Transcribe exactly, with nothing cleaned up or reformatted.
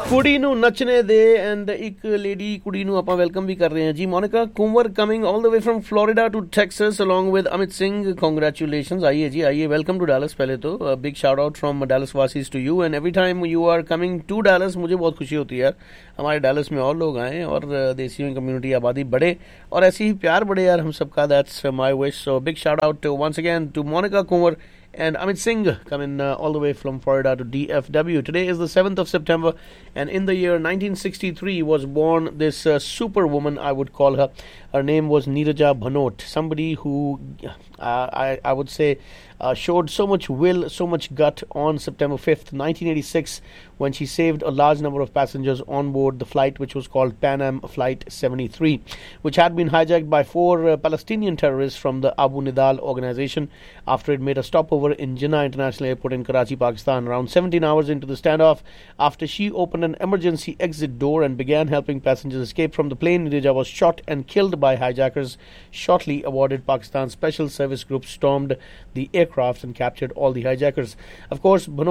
ਕੁੜੀ ਨੂੰ ਨੱਚਣੇ ਦੇ ਐਂਡ ਇੱਕ ਲੇਡੀ ਕੁੜੀ ਨੂੰ ਆਪਾਂ ਵੈਲਕਮ ਵੀ ਕਰ ਰਹੇ ਹਾਂ ਜੀ Monika Kunwar coming all the way firm Florida to Texas along with Amit Singh. Congratulations. आइए जी आइए, welcome to Dallas. पहले तो a big shout out from Dallas वासीज to you and every time you are coming to Dallas मुझे बहुत खुशी होती है यार हमारे Dallas में और लोग आएँ और देसियों की कम्युनिटी आबादी बढ़े और ऐसे ही प्यार बढ़े यार हम सबका. That's my wish. So big shout out to, once again to Monica Kunwar and Amit Singh coming uh, all the way from Florida to D F W. Today is the seventh of September and in the year nineteen sixty-three was born this uh, superwoman, I would call her. Her name was Neeraja Bhanot, somebody who uh, I, I would say uh, showed so much will, so much gut on September fifth, nineteen eighty-six when she saved a large number of passengers on board the flight which was called Pan Am Flight seventy-three, which had been hijacked by four uh, Palestinian terrorists from the Abu Nidal organization after it made a stopover in Jinnah International Airport in Karachi, Pakistan. Around seventeen hours into the standoff, after she opened an emergency exit door and began helping passengers escape from the plane, Neeraja was shot and killed by hijackers. Shortly, awarded Pakistan's Special Service Group stormed the aircraft and captured all the hijackers. Of course, Bhanot